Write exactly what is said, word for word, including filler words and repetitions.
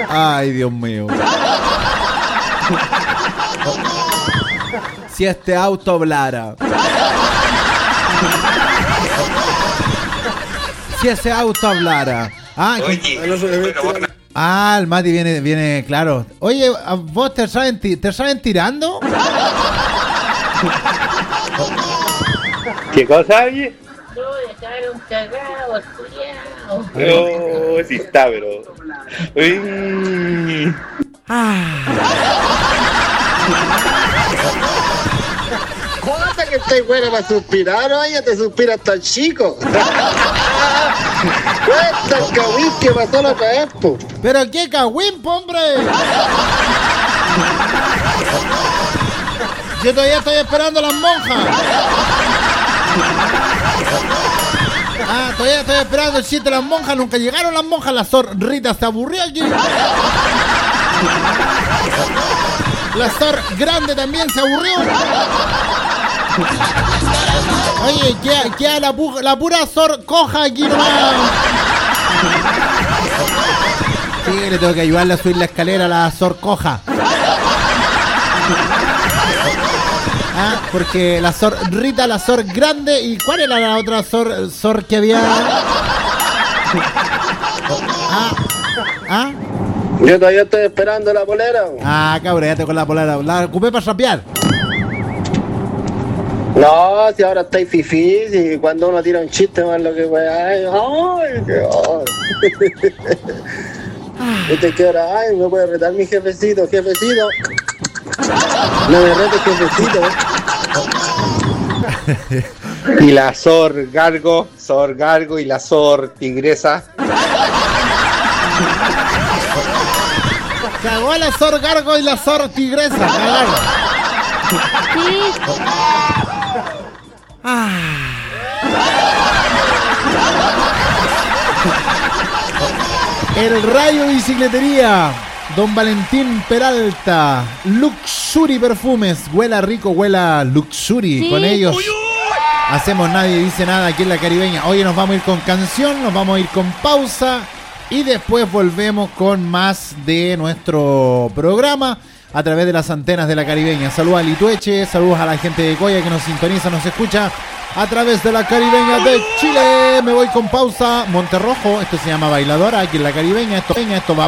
Ay, Dios mío. Si este auto hablara. Si ese auto hablara. Ah, Oye, ah, el Mati viene, viene, claro. Oye, ¿vos te saben, te saben tirando? ¿Qué cosa, oye? No, dejaron cagado, estudiado. No, sí está, pero... Uy. Jota que estoy bueno para suspirar, oye, te suspira hasta el chico. Cuenta el cagüín que pasó la otra vez, po. ¿Pero qué cagüín, po, hombre? Yo todavía estoy esperando a las monjas. Ah, todavía estoy esperando el chiste de las monjas. Nunca llegaron las monjas. La Sor Rita se aburrió aquí. La Sor Grande también se aburrió. Oye, queda, queda la, pu- la pura Sor Coja aquí nomás. Sí, le tengo que ayudarle a subir la escalera a la Sor Coja. Ah, porque la Sor Rita, la Sor Grande. ¿Y cuál era la otra Sor, Sor que había? Ah, ah. Yo todavía estoy esperando la polera. Ah, cabréate con la polera. La ocupé para rapear. No, si ahora estáis fifí, si cuando uno tira un chiste más lo que weá. Ay, ay, qué ay. Este que ahora, ay, me puede retar mi jefecito, jefecito. No me rete, jefecito. Y la Sor Gargo, Sor Gargo y la Sor Tigresa. Cagó la Sor Gargo y la Sor Tigresa. Cagaron. Ah. El Rayo Bicicletería, Don Valentín Peralta, Luxury Perfumes, huela rico, huela Luxury. Sí. Con ellos hacemos Nadie Dice Nada aquí en La Caribeña. Hoy nos vamos a ir con canción, nos vamos a ir con pausa y después volvemos con más de nuestro programa a través de las antenas de La Caribeña. Saludos a Litueche, saludos a la gente de Coya que nos sintoniza, nos escucha a través de La Caribeña de Chile. Me voy con pausa. Monterrojo, esto se llama Bailadora aquí en La Caribeña. Esto, esto va